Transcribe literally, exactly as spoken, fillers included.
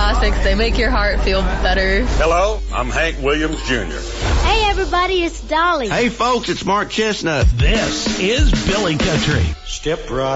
classics. They make your heart feel better. Hello, I'm Hank Williams Junior Hey, everybody, it's Dolly. Hey, folks, it's Mark Chestnut. This is Billy Country. Step right.